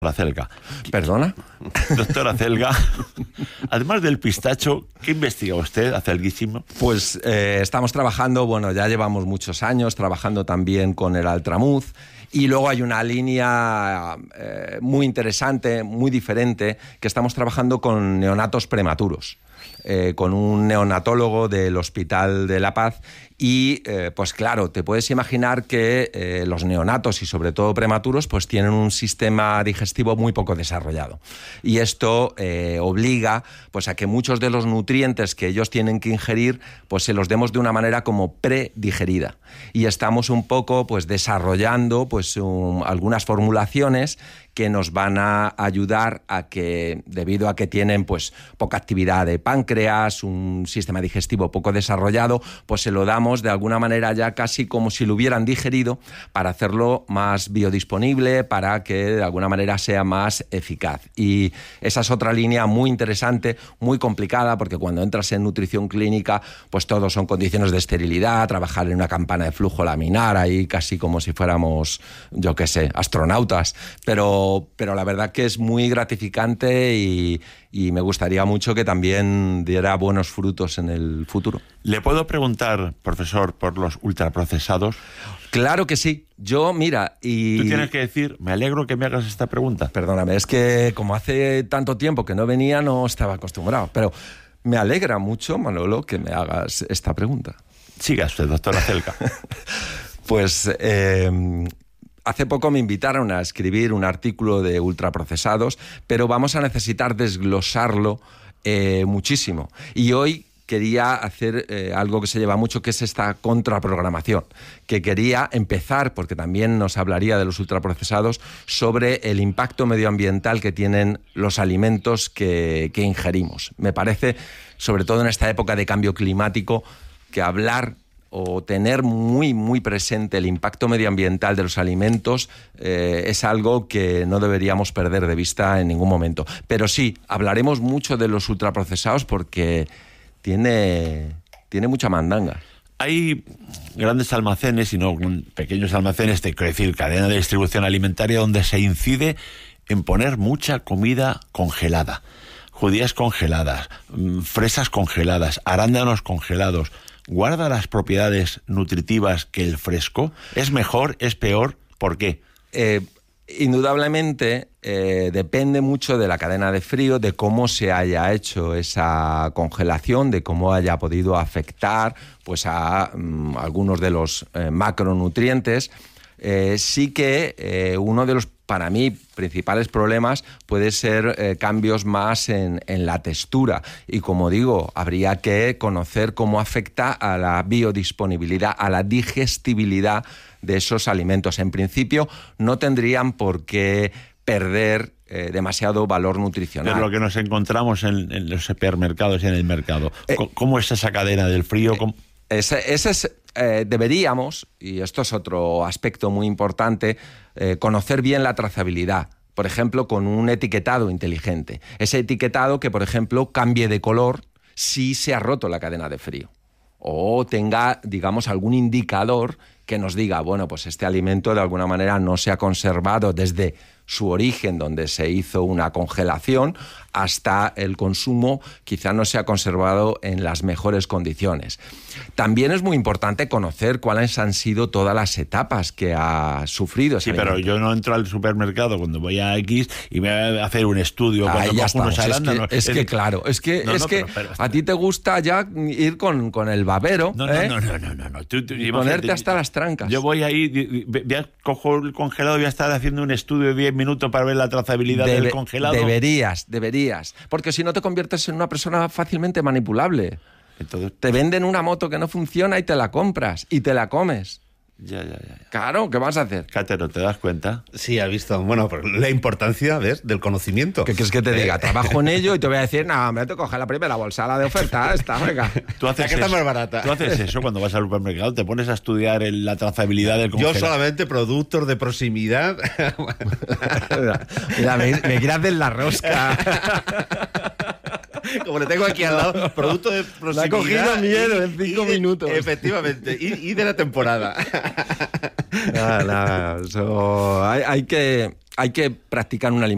Acelga. ¿Perdona? Doctor Acelga, además del pistacho, ¿qué investiga usted, acelguísimo? Pues estamos trabajando, bueno, ya llevamos muchos años trabajando también con el altramuz, y luego hay una línea muy interesante, muy diferente, que estamos trabajando con neonatos prematuros, con un neonatólogo del Hospital de La Paz. Y, pues claro, te puedes imaginar que los neonatos y sobre todo prematuros pues tienen un sistema digestivo muy poco desarrollado. Y esto obliga pues a que muchos de los nutrientes que ellos tienen que ingerir pues se los demos de una manera como predigerida. Y estamos un poco pues desarrollando pues algunas formulaciones que nos van a ayudar a que, debido a que tienen pues poca actividad de páncreas, un sistema digestivo poco desarrollado, pues se lo damos de alguna manera ya casi como si lo hubieran digerido, para hacerlo más biodisponible, para que de alguna manera sea más eficaz. Y esa es otra línea muy interesante, muy complicada, porque cuando entras en nutrición clínica, pues todos son condiciones de esterilidad, trabajar en una campana de flujo laminar, ahí casi como si fuéramos, yo qué sé, astronautas, pero la verdad que es muy gratificante y me gustaría mucho que también diera buenos frutos en el futuro. ¿Le puedo preguntar, profesor, por los ultraprocesados? Claro que sí. Yo, mira, y... Tú tienes que decir, me alegro que me hagas esta pregunta. Perdóname, es que como hace tanto tiempo que no venía, no estaba acostumbrado. Pero me alegra mucho, Manolo, que me hagas esta pregunta. Siga usted, doctor Acelga. Pues... hace poco me invitaron a escribir un artículo de ultraprocesados, pero vamos a necesitar desglosarlo muchísimo. Y hoy quería hacer algo que se lleva mucho, que es esta contraprogramación, que quería empezar, porque también nos hablaría de los ultraprocesados, sobre el impacto medioambiental que tienen los alimentos que ingerimos. Me parece, sobre todo en esta época de cambio climático, que hablar o tener muy, muy presente el impacto medioambiental de los alimentos es algo que no deberíamos perder de vista en ningún momento. Pero sí, hablaremos mucho de los ultraprocesados porque tiene mucha mandanga. Hay grandes almacenes y no pequeños almacenes, quiero decir, cadena de distribución alimentaria, donde se incide en poner mucha comida congelada. Judías congeladas, fresas congeladas, arándanos congelados. ¿Guarda las propiedades nutritivas que el fresco? ¿Es mejor? ¿Es peor? ¿Por qué? Indudablemente depende mucho de la cadena de frío, de cómo se haya hecho esa congelación, de cómo haya podido afectar pues a algunos de los macronutrientes. Sí que uno de los, para mí, principales problemas puede ser cambios más en la textura. Y como digo, habría que conocer cómo afecta a la biodisponibilidad, a la digestibilidad de esos alimentos. En principio, no tendrían por qué perder demasiado valor nutricional. Es lo que nos encontramos en los supermercados y en el mercado. ¿Cómo es esa cadena del frío? Ese es... deberíamos, y esto es otro aspecto muy importante, conocer bien la trazabilidad, por ejemplo, con un etiquetado inteligente. Ese etiquetado que, por ejemplo, cambie de color si se ha roto la cadena de frío, o tenga, digamos, algún indicador que nos diga, bueno, pues este alimento de alguna manera no se ha conservado desde su origen, donde se hizo una congelación, hasta el consumo, quizá no se ha conservado en las mejores condiciones. También es muy importante conocer cuáles han sido todas las etapas que ha sufrido ese alimento. Pero yo no entro al supermercado cuando voy a X y me voy a hacer un estudio cuando cojo unos arándanos. Es que a ti te gusta ya ir con el babero. No. Y ponerte hasta las trancas. Yo voy ahí, cojo el congelado y voy a estar haciendo un estudio de 10 minutos para ver la trazabilidad del congelado. Deberías, porque si no te conviertes en una persona fácilmente manipulable. Entonces, te venden una moto que no funciona y te la compras y te la comes. Ya. Claro, ¿qué vas a hacer? Cátero, ¿te das cuenta? Sí, ha visto. Bueno, pero la importancia, ¿ves?, del conocimiento. ¿Qué quieres que te diga? Trabajo en ello y te voy a decir, no, hombre, te coge la primera bolsa, la de oferta, esta, venga. Tú haces que está más barata. Tú haces eso cuando vas al supermercado, te pones a estudiar la trazabilidad del congelado. Yo solamente productos de proximidad. Mira, me quiere hacer la rosca. Como le tengo aquí al lado, producto de proximidad. Me ha cogido miedo en 5 minutos. Efectivamente, y de la temporada. Hay que practicar una alimentación